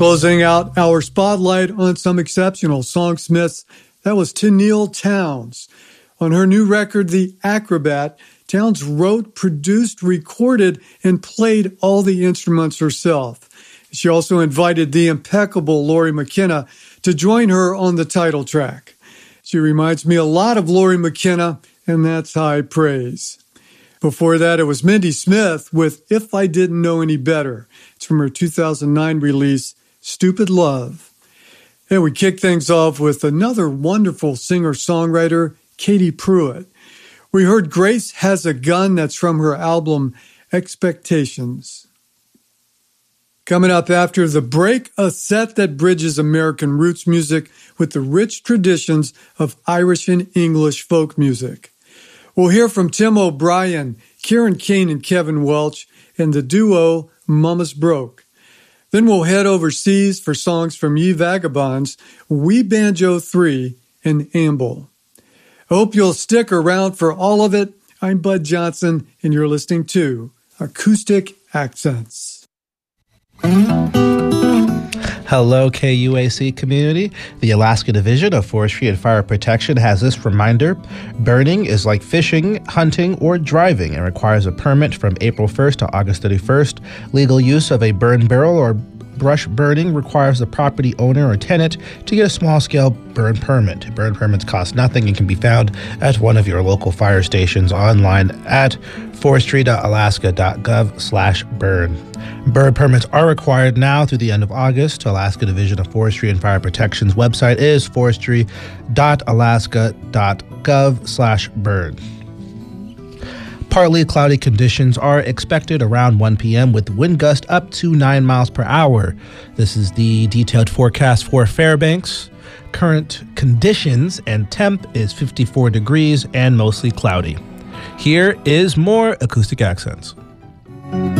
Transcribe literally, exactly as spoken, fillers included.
Closing out our spotlight on some exceptional songsmiths, that was Tenille Townes. On her new record, The Acrobat, Townes wrote, produced, recorded, and played all the instruments herself. She also invited the impeccable Lori McKenna to join her on the title track. She reminds me a lot of Lori McKenna, and that's high praise. Before that, it was Mindy Smith with If I Didn't Know Any Better. It's from her two thousand nine release, Stupid Love. And we kick things off with another wonderful singer-songwriter, Katie Pruitt. We heard Grace Has a Gun, that's from her album Expectations. Coming up after the break, a set that bridges American roots music with the rich traditions of Irish and English folk music. We'll hear from Tim O'Brien, Kieran Kane and Kevin Welch, and the duo Mama's Broke. Then we'll head overseas for songs from Ye Vagabonds, We Banjo three, and Amble. I hope you'll stick around for all of it. I'm Bud Johnson, and you're listening to Acoustic Accents. Hello, K U A C community. The Alaska Division of Forestry and Fire Protection has this reminder. Burning is like fishing, hunting, or driving and requires a permit from April first to August thirty-first. Legal use of a burn barrel or brush burning requires the property owner or tenant to get a small-scale burn permit. Burn permits cost nothing and can be found at one of your local fire stations online at forestry.alaska.gov slash burn. Burn permits are required now through the end of August. Alaska Division of Forestry and Fire Protection's website is forestry.alaska.gov slash burn. Partly cloudy conditions are expected around one p.m. with wind gust up to nine miles per hour. This is the detailed forecast for Fairbanks. Current conditions and temp is fifty-four degrees and mostly cloudy. Here is more Acoustic Accents.